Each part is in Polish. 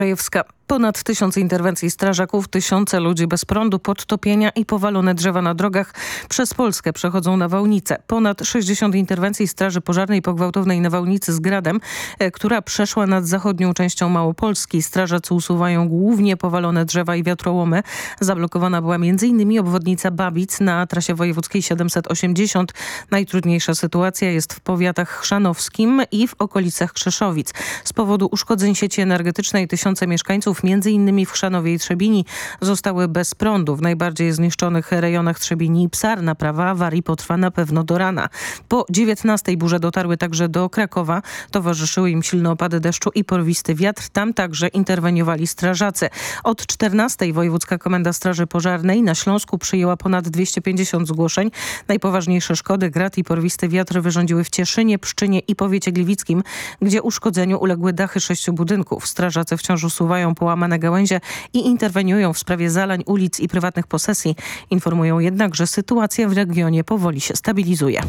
Krajewska. Ponad 1000 interwencji strażaków, tysiące ludzi bez prądu, podtopienia i powalone drzewa na drogach przez Polskę przechodzą nawałnice. Ponad 60 interwencji straży pożarnej po gwałtownej nawałnicy z gradem, która przeszła nad zachodnią częścią Małopolski. Strażacy usuwają głównie powalone drzewa i wiatrołomy. Zablokowana była m.in. obwodnica Babic na trasie wojewódzkiej 780. Najtrudniejsza sytuacja jest w powiatach chrzanowskim i w okolicach Krzeszowic. Z powodu uszkodzeń sieci energetycznej tysiące mieszkańców, m.in. w Chrzanowie i Trzebini, zostały bez prądu. W najbardziej zniszczonych rejonach Trzebini i Psar naprawa awarii potrwa na pewno do rana. Po 19:00 burze dotarły także do Krakowa. Towarzyszyły im silne opady deszczu i porwisty wiatr. Tam także interweniowali strażacy. Od 14:00 Wojewódzka Komenda Straży Pożarnej na Śląsku przyjęła ponad 250 zgłoszeń. Najpoważniejsze szkody, grad i porwisty wiatr wyrządziły w Cieszynie, Pszczynie i powiecie gliwickim, gdzie uszkodzeniu uległy dachy 6 budynków. Strażacy wciąż usuwają połamane gałęzie i interweniują w sprawie zalań ulic i prywatnych posesji. Informują jednak, że sytuacja w regionie powoli się stabilizuje.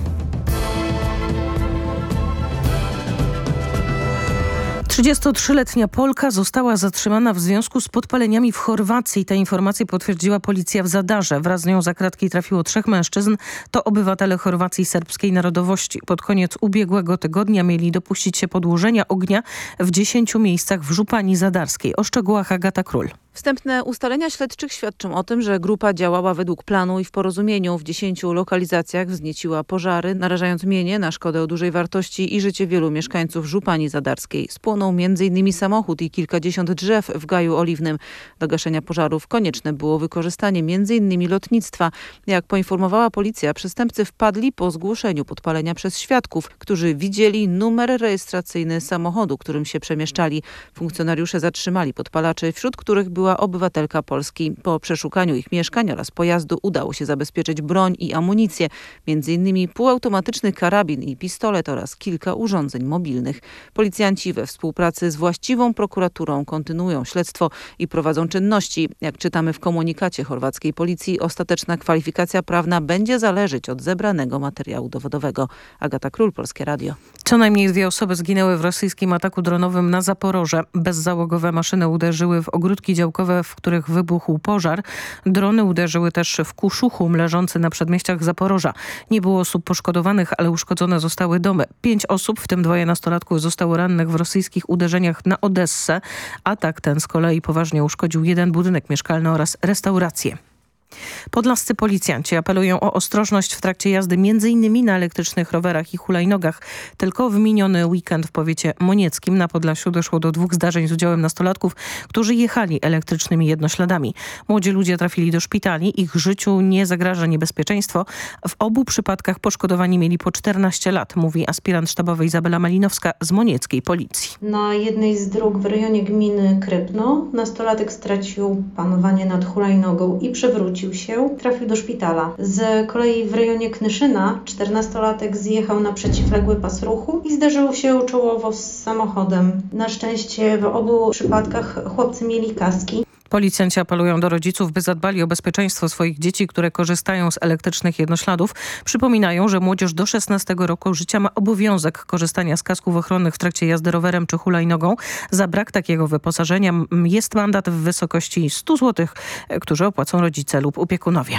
33-letnia Polka została zatrzymana w związku z podpaleniami w Chorwacji. Te informacje potwierdziła policja w Zadarze. Wraz z nią za kratki trafiło 3 mężczyzn. To obywatele Chorwacji serbskiej narodowości. Pod koniec ubiegłego tygodnia mieli dopuścić się podłożenia ognia w 10 miejscach w Żupani Zadarskiej. O szczegółach Agata Król. Wstępne ustalenia śledczych świadczą o tym, że grupa działała według planu i w porozumieniu. W 10 lokalizacjach wznieciła pożary, narażając mienie na szkodę o dużej wartości i życie wielu mieszkańców Żupani Zadarskiej. Spłonął m.in. samochód i kilkadziesiąt drzew w Gaju Oliwnym. Do gaszenia pożarów konieczne było wykorzystanie m.in. lotnictwa. Jak poinformowała policja, przestępcy wpadli po zgłoszeniu podpalenia przez świadków, którzy widzieli numer rejestracyjny samochodu, którym się przemieszczali. Funkcjonariusze zatrzymali podpalaczy, wśród których była obywatelka Polski. Po przeszukaniu ich mieszkań oraz pojazdu udało się zabezpieczyć broń i amunicję, m.in. półautomatyczny karabin i pistolet oraz kilka urządzeń mobilnych. Policjanci we współpracy z właściwą prokuraturą kontynuują śledztwo i prowadzą czynności. Jak czytamy w komunikacie chorwackiej policji, ostateczna kwalifikacja prawna będzie zależeć od zebranego materiału dowodowego. Agata Król, Polskie Radio. Co najmniej 2 osoby zginęły w rosyjskim ataku dronowym na Zaporoże. Bezzałogowe maszyny uderzyły w ogródki działkowe, w których wybuchł pożar. Drony uderzyły też w Kuszuchum, leżący na przedmieściach Zaporoża. Nie było osób poszkodowanych, ale uszkodzone zostały domy. 5 osób, w tym 2 nastolatków, zostało rannych w rosyjskich uderzeniach na Odessę. Atak ten z kolei poważnie uszkodził 1 budynek mieszkalny oraz restaurację. Podlascy policjanci apelują o ostrożność w trakcie jazdy m.in. na elektrycznych rowerach i hulajnogach. Tylko w miniony weekend w powiecie monieckim na Podlasiu doszło do 2 zdarzeń z udziałem nastolatków, którzy jechali elektrycznymi jednośladami. Młodzi ludzie trafili do szpitali, ich życiu nie zagraża niebezpieczeństwo. W obu przypadkach poszkodowani mieli po 14 lat, mówi aspirant sztabowy Izabela Malinowska z monieckiej policji. Na jednej z dróg w rejonie gminy Krypno nastolatek stracił panowanie nad hulajnogą i przewrócił się, trafił do szpitala. Z kolei w rejonie Knyszyna 14-latek zjechał na przeciwległy pas ruchu i zderzył się czołowo z samochodem. Na szczęście w obu przypadkach chłopcy mieli kaski. Policjanci apelują do rodziców, by zadbali o bezpieczeństwo swoich dzieci, które korzystają z elektrycznych jednośladów. Przypominają, że młodzież do 16 roku życia ma obowiązek korzystania z kasków ochronnych w trakcie jazdy rowerem czy hulajnogą. Za brak takiego wyposażenia jest mandat w wysokości 100 zł, który opłacą rodzice lub opiekunowie.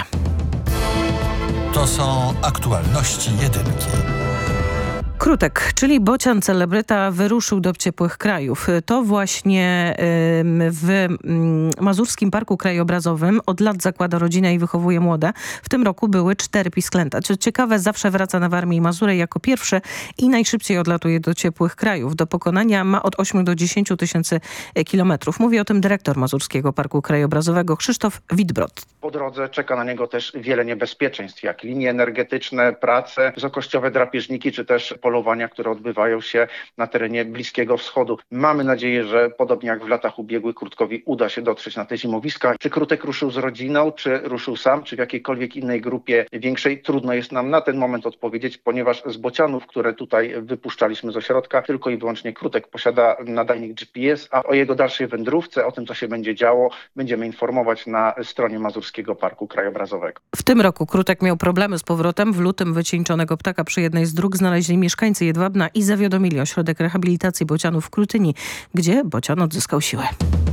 To są aktualności jedynki. Krutek, czyli bocian celebryta, wyruszył do ciepłych krajów. To właśnie w Mazurskim Parku Krajobrazowym od lat zakłada rodzinę i wychowuje młode. W tym roku były 4 pisklęta. Co ciekawe, zawsze wraca na Warmię i Mazury jako pierwszy i najszybciej odlatuje do ciepłych krajów. Do pokonania ma od 8 do 10 tysięcy kilometrów. Mówi o tym dyrektor Mazurskiego Parku Krajobrazowego Krzysztof Witbrod. Po drodze czeka na niego też wiele niebezpieczeństw, jak linie energetyczne, prace, wysokościowe drapieżniki, czy też polowania, które odbywają się na terenie Bliskiego Wschodu. Mamy nadzieję, że podobnie jak w latach ubiegłych Krutkowi uda się dotrzeć na te zimowiska. Czy Krutek ruszył z rodziną, czy ruszył sam, czy w jakiejkolwiek innej grupie większej, trudno jest nam na ten moment odpowiedzieć, ponieważ z bocianów, które tutaj wypuszczaliśmy z ośrodka, tylko i wyłącznie Krutek posiada nadajnik GPS, a o jego dalszej wędrówce, o tym, co się będzie działo, będziemy informować na stronie Mazurskiego Parku Krajobrazowego. W tym roku Krutek miał problemy z powrotem. W lutym wycieńczonego ptaka przy jednej z dróg znaleźli mieszkańcy mieszkańcy Jedwabna i zawiadomili ośrodek rehabilitacji bocianów w Krutyni, gdzie bocian odzyskał siłę.